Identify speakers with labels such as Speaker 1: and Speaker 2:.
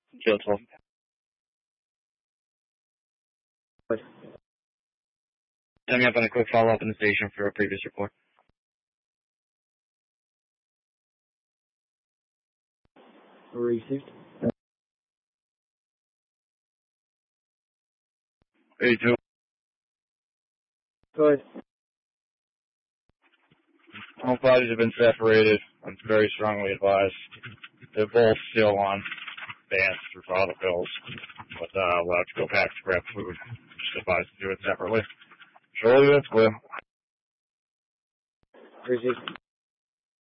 Speaker 1: Kilo 12. Set me up on a quick follow-up in the station for a previous report.
Speaker 2: Received.
Speaker 1: 82.
Speaker 2: Go ahead.
Speaker 1: Both bodies have been separated. I'm very strongly advised. They're both still on bands through father pills, but allowed to go back to grab food. Just advised to do it separately. Surely that's clear.
Speaker 2: Received.